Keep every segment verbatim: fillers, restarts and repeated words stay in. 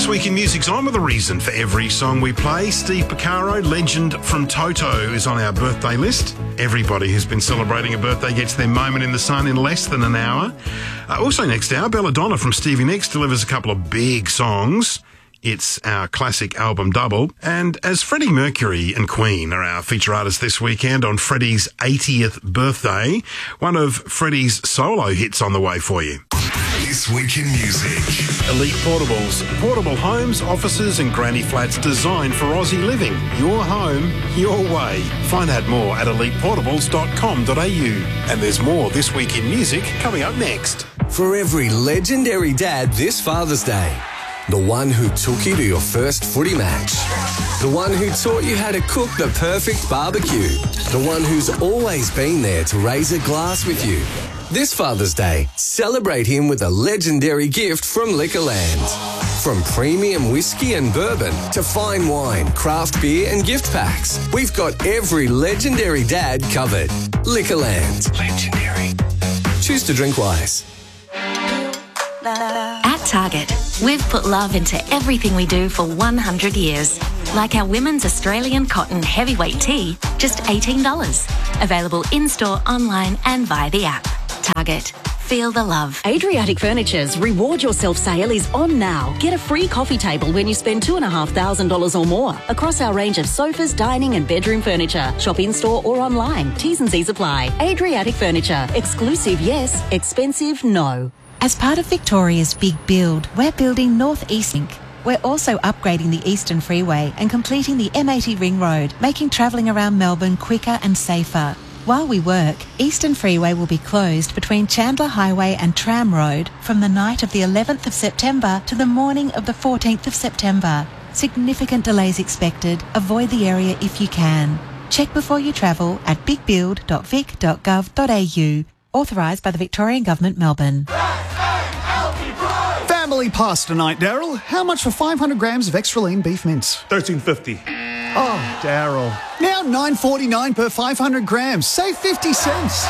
This Week in Music's on with a reason for every song we play. Steve Porcaro, legend from Toto, is on our birthday list. Everybody who's been celebrating a birthday gets their moment in the sun in less than an hour. Uh, also next hour, Belladonna from Stevie Nicks delivers a couple of big songs. It's our classic album double. And as Freddie Mercury and Queen are our feature artists this weekend on Freddie's eightieth birthday, one of Freddie's solo hits on the way for you. This Week in Music. Elite Portables. Portable homes, offices and granny flats designed for Aussie living. Your home, your way. Find out more at elite portables dot com dot a u. And there's more This Week in Music coming up next. For every legendary dad this Father's Day. The one who took you to your first footy match. The one who taught you how to cook the perfect barbecue. The one who's always been there to raise a glass with you. This Father's Day, celebrate him with a legendary gift from Liquorland. From premium whiskey and bourbon to fine wine, craft beer and gift packs, we've got every legendary dad covered. Liquorland. Legendary. Choose to drink wise. At Target, we've put love into everything we do for one hundred years. Like our women's Australian cotton heavyweight tee, just eighteen dollars. Available in-store, online and via the app. Target. Feel the love. Adriatic Furniture's Reward Yourself sale is on now. Get a free coffee table when you spend two thousand five hundred dollars or more across our range of sofas, dining and bedroom furniture. Shop in-store or online. T's and C's apply. Adriatic Furniture. Exclusive, yes. Expensive, no. As part of Victoria's Big Build, we're building North East Link. We're also upgrading the Eastern Freeway and completing the M eighty Ring Road, making travelling around Melbourne quicker and safer. While we work, Eastern Freeway will be closed between Chandler Highway and Tram Road from the night of the eleventh of September to the morning of the fourteenth of September. Significant delays expected. Avoid the area if you can. Check before you travel at big build dot vic dot gov dot a u. Authorised by the Victorian Government, Melbourne. Family pasta night, Daryl. How much for five hundred grams of extra lean beef mince? thirteen fifty. Oh, Daryl. Now nine forty-nine per five hundred grams. Save fifty cents.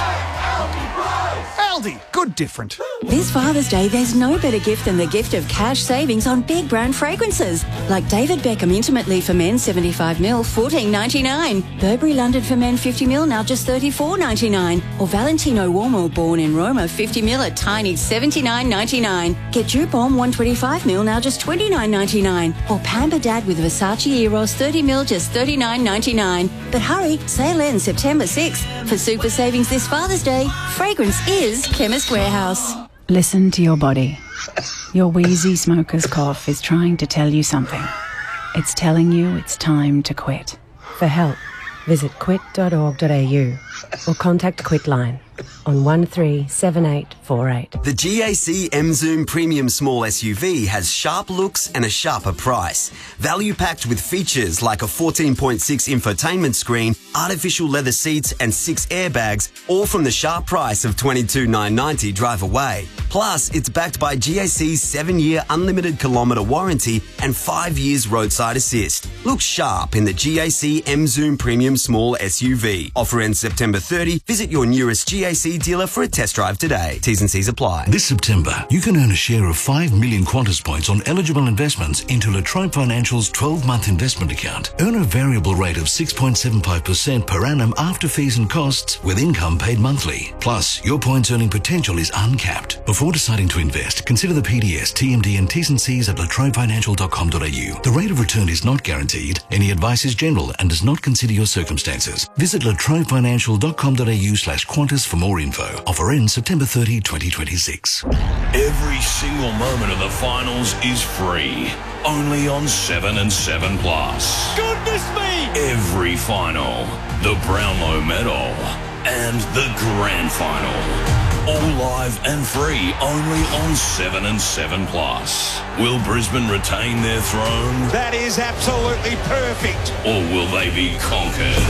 Aldi, good different. This Father's Day, there's no better gift than the gift of cash savings on big brand fragrances. Like David Beckham Intimately for Men seventy-five mil, fourteen ninety-nine. Burberry London for Men fifty mil, now just thirty-four ninety-nine. Or Valentino Uomo Born in Roma fifty mil at tiny seventy-nine ninety-nine. Get Dupont one twenty-five mil, now just twenty-nine ninety-nine. Or Pamper Dad with Versace Eros thirty mil, just thirty-nine ninety-nine. But hurry, sale ends September sixth. For super savings this Father's Day, fragrance is Chemist Warehouse. Listen to your body. Your wheezy smoker's cough is trying to tell you something. It's telling you it's time to quit. For help, visit quit dot org dot a u or contact Quitline on one three seven eight four eight. The G A C M-Zoom Premium Small S U V has sharp looks and a sharper price. Value packed with features like a fourteen point six infotainment screen, artificial leather seats and six airbags, all from the sharp price of twenty-two thousand nine hundred ninety dollars drive away. Plus, it's backed by G A C's seven-year unlimited kilometre warranty and five years roadside assist. Look sharp in the G A C M-Zoom Premium Small S U V. Offer ends September thirtieth. Visit your nearest G A C dealer for a test drive today. T's and C's apply. This September, you can earn a share of five million Qantas points on eligible investments into La Trobe Financial's twelve-month investment account. Earn a variable rate of six point seven five percent per annum after fees and costs with income paid monthly. Plus, your points earning potential is uncapped. Before deciding to invest, consider the P D S, T M D and T's and C's at la trobe financial dot com dot a u. The rate of return is not guaranteed. Any advice is general and does not consider your circumstances. Visit la trobe financial dot com dot a u slash Qantas for more info. Offer ends September thirtieth, twenty twenty-six. Every single moment of the finals is free. Only on seven and seven Plus. Goodness me! Every final, the Brownlow Medal, and the Grand Final. All live and free, only on seven and seven Plus. Will Brisbane retain their throne? That is absolutely perfect. Or will they be conquered?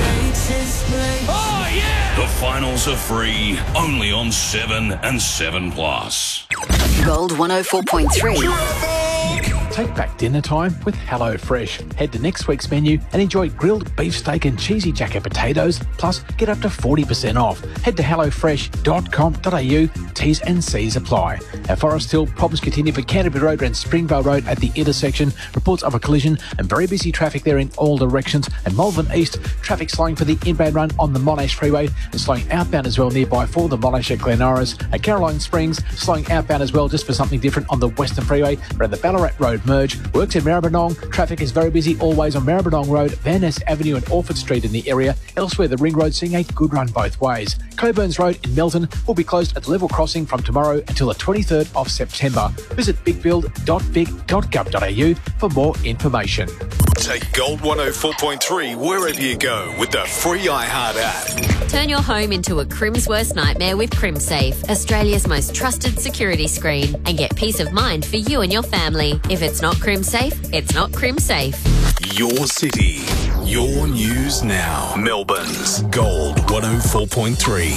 Oh, yeah! The finals are free, only on seven and seven Plus. Gold one oh four point three. Take back dinner time with HelloFresh. Head to next week's menu and enjoy grilled beefsteak and cheesy jacket potatoes, plus get up to forty percent off. Head to hello fresh dot com dot a u. T's and C's apply. At Forest Hill, problems continue for Canterbury Road and Springvale Road at the intersection. Reports of a collision and very busy traffic there in all directions. And Malvern East, traffic slowing for the inbound run on the Monash Freeway and slowing outbound as well nearby for the Monash at Glen Iris. At Caroline Springs, slowing outbound as well just for something different on the Western Freeway. Around the Ballarat Road merge. Works in Maribyrnong. Traffic is very busy always on Maribyrnong Road, Van Ness Avenue and Orford Street in the area. Elsewhere, the Ring Road seeing a good run both ways. Coburns Road in Melton will be closed at the level crossing from tomorrow until the twenty-third of September. Visit big build dot big dot gov dot a u for more information. Take Gold one oh four point three wherever you go with the free iHeart app. Turn your home into a Crim's worst nightmare with CrimSafe, Australia's most trusted security screen, and get peace of mind for you and your family. If it's not CrimSafe, it's not CrimSafe. Your city, your news now. Melbourne's Gold one oh four point three.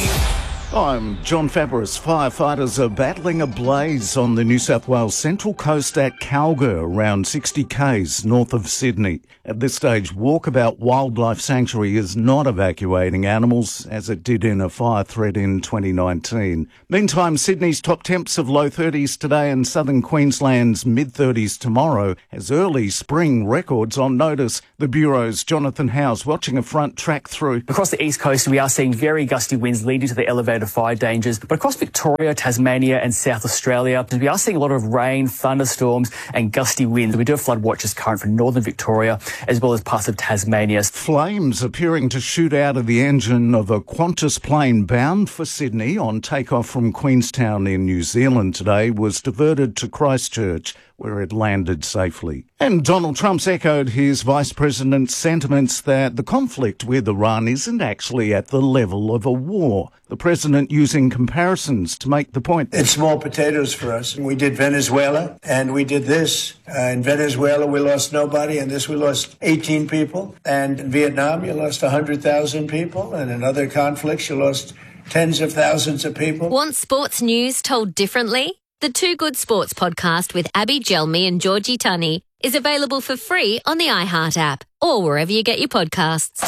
I'm John Fabris. Firefighters are battling a blaze on the New South Wales Central Coast at Calga, around sixty kays north of Sydney. At this stage, Walkabout Wildlife Sanctuary is not evacuating animals, as it did in a fire threat in twenty nineteen. Meantime, Sydney's top temps of low thirties today and southern Queensland's mid-thirties tomorrow has early spring records on notice. The Bureau's Jonathan Howes watching a front track through. Across the east coast, we are seeing very gusty winds leading to the elevated fire dangers. But across Victoria, Tasmania and South Australia, we are seeing a lot of rain, thunderstorms and gusty winds. We do have flood watches current for northern Victoria as well as parts of Tasmania. Flames appearing to shoot out of the engine of a Qantas plane bound for Sydney on takeoff from Queenstown in New Zealand today was diverted to Christchurch, where it landed safely. And Donald Trump's echoed his vice president's sentiments that the conflict with Iran isn't actually at the level of a war. The president using comparisons to make the point. It's small potatoes for us. We did Venezuela and we did this. Uh, in Venezuela, we lost nobody. And this, we lost eighteen people. And in Vietnam, you lost one hundred thousand people. And in other conflicts, you lost tens of thousands of people. Want sports news told differently? The Two Good Sports podcast with Abby Gelmi and Georgie Tunney is available for free on the iHeart app or wherever you get your podcasts.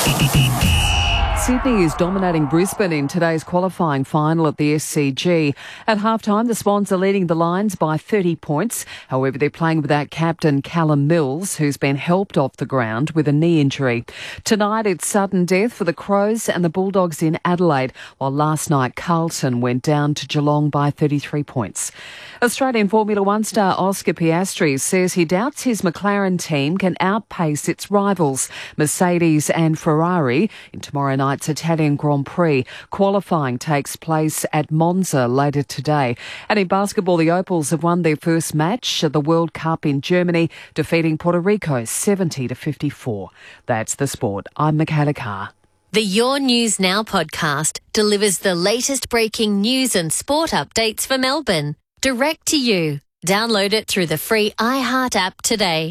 Sydney is dominating Brisbane in today's qualifying final at the S C G. At halftime, the Swans are leading the Lions by thirty points. However, they're playing without captain Callum Mills, who's been helped off the ground with a knee injury. Tonight, it's sudden death for the Crows and the Bulldogs in Adelaide, while last night Carlton went down to Geelong by thirty-three points. Australian Formula One star Oscar Piastri says he doubts his McLaren team can outpace its rivals, Mercedes and Ferrari, in tomorrow night's Italian Grand Prix. Qualifying takes place at Monza later today. And in basketball, the Opals have won their first match at the World Cup in Germany, defeating Puerto Rico seventy to fifty-four. That's the sport. I'm Michaela Carr. The Your News Now podcast delivers the latest breaking news and sport updates for Melbourne, direct to you. Download it through the free iHeart app today.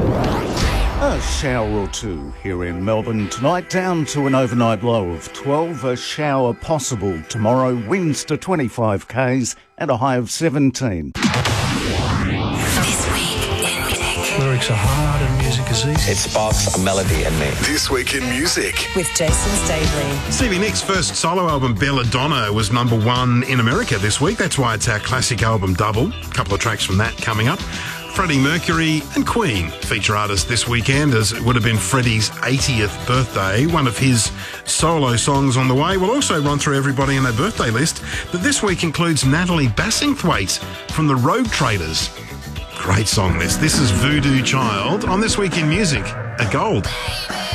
A shower or two here in Melbourne tonight, down to an overnight low of twelve. A shower possible tomorrow, winds to twenty-five kays and a high of seventeen. This week in music. Lyrics are hard and music is easy. It sparks a melody in me. This week in music. With Jason Stavely. Stevie Nicks' first solo album, Belladonna, was number one in America this week. That's why it's our classic album double. A couple of tracks from that coming up. Freddie Mercury and Queen feature artists this weekend, as it would have been Freddie's eightieth birthday. One of his solo songs on the way. We'll also run through everybody on our birthday list, but this week includes Natalie Bassingthwaite from the Road Traders. Great song this. This is Voodoo Child on This Week in Music at Gold.